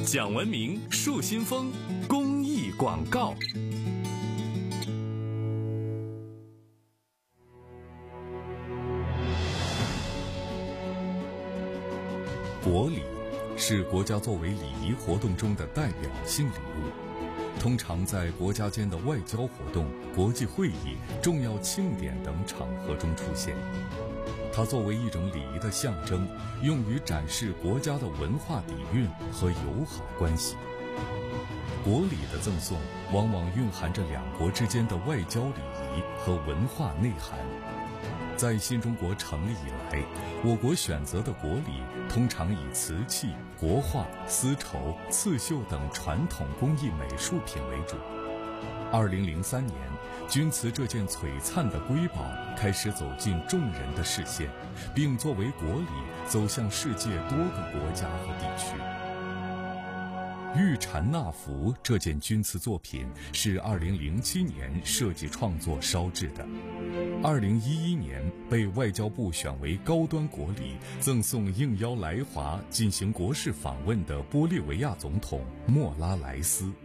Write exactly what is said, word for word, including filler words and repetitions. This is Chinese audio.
讲文明树新风公益广告。国礼是国家作为礼仪活动中的代表性礼物，通常在国家间的外交活动、国际会议、重要庆典等场合中出现。它作为一种礼仪的象征，用于展示国家的文化底蕴和友好关系。国礼的赠送往往蕴含着两国之间的外交礼仪和文化内涵。在新中国成立以来，我国选择的国礼通常以瓷器、国画、丝绸、刺绣等传统工艺美术品为主。二零零三年，钧瓷这件璀璨的瑰宝开始走进众人的视线，并作为国礼走向世界多个国家和地区。玉蝉纳福这件钧瓷作品是二零零七年设计创作烧制的，二零一一年被外交部选为高端国礼，赠送应邀来华进行国事访问的玻利维亚总统莫拉莱斯。